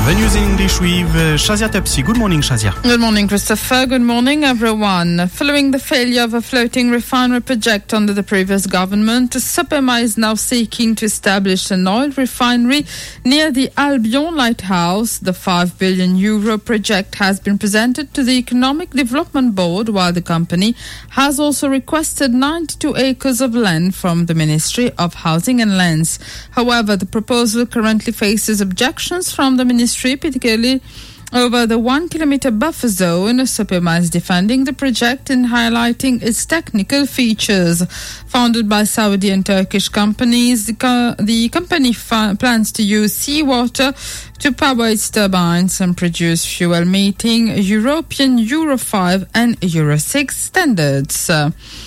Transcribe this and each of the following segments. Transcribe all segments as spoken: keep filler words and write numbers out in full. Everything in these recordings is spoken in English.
The news in English with uh, Shazia Tepsi. Good morning, Shazia. Good morning, Christopher. Good morning, everyone. Following the failure of a floating refinery project under the previous government, Sopema is now seeking to establish an oil refinery near the Albion Lighthouse. The five billion euro project has been presented to the Economic Development Board, while the company has also requested ninety-two acres of land from the Ministry of Housing and Lands. However, the proposal currently faces objections from the Ministry, particularly over the one kilometer buffer zone. Sopema is defending the project and highlighting its technical features. Founded by Saudi and Turkish companies, the, co- the company fa- plans to use seawater to power its turbines and produce fuel meeting European Euro five and Euro six standards. Uh,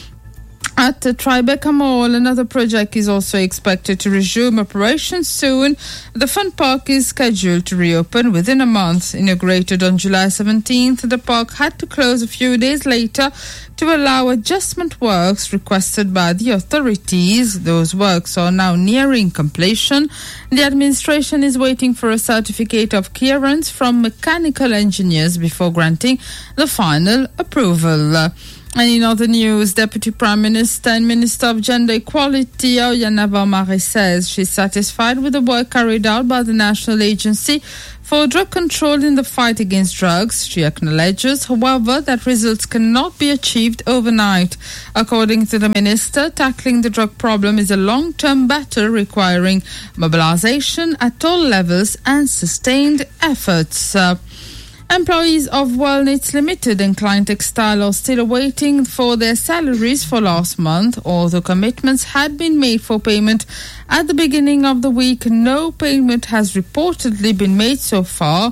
At the Tribeca Mall, another project is also expected to resume operations soon. The fun park is scheduled to reopen within a month. Inaugurated on July seventeenth, the park had to close a few days later to allow adjustment works requested by the authorities. Those works are now nearing completion. The administration is waiting for a certificate of clearance from mechanical engineers before granting the final approval. And in other news, Deputy Prime Minister and Minister of Gender Equality, Oyana Vamare, says she's satisfied with the work carried out by the National Agency for Drug Control in the fight against drugs. She acknowledges, however, that results cannot be achieved overnight. According to the minister, tackling the drug problem is a long-term battle requiring mobilization at all levels and sustained efforts. Uh, Employees of Wellnits Limited and Klein Textile are still waiting for their salaries for last month. Although commitments had been made for payment at the beginning of the week, no payment has reportedly been made so far.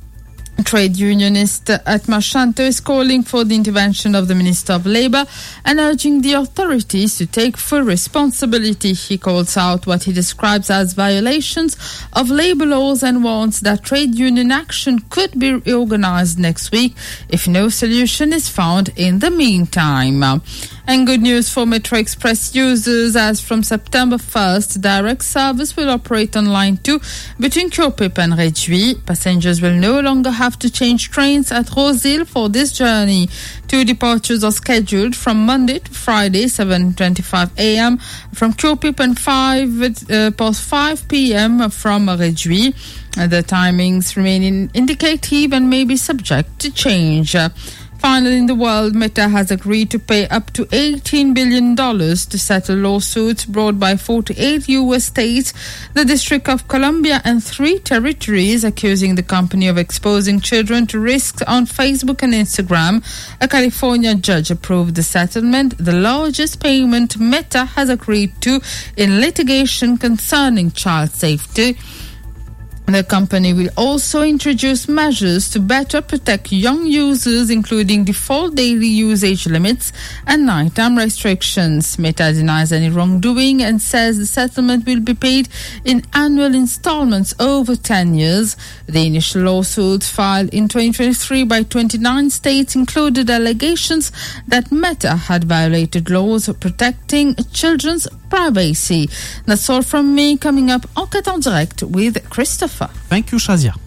Trade unionist at Marchanto is calling for the intervention of the Minister of Labour and urging the authorities to take full responsibility. He calls out what he describes as violations of labour laws and warns that trade union action could be reorganised next week if no solution is found in the meantime. And good news for Metro Express users, as from September first, direct service will operate on line two between Kyopip and Réduit. Passengers will no longer have to change trains at Rosehill for this journey. Two departures are scheduled from Monday to Friday, seven twenty-five a.m. from Kyopip and five uh, past five p.m. from Réduit. The timings remain indicative and may be subject to change. Finally, in the world, Meta has agreed to pay up to eighteen billion dollars to settle lawsuits brought by forty-eight U S states, the District of Columbia, and three territories, accusing the company of exposing children to risks on Facebook and Instagram. A California judge approved the settlement, the largest payment Meta has agreed to in litigation concerning child safety. The company will also introduce measures to better protect young users, including default daily usage limits and nighttime restrictions. Meta denies any wrongdoing and says the settlement will be paid in annual installments over ten years. The initial lawsuits filed in twenty twenty-three by twenty-nine states included allegations that Meta had violated laws protecting children's privacy. That's all from me. Coming up, Enquête en direct with Christopher. Thank you, Shazia.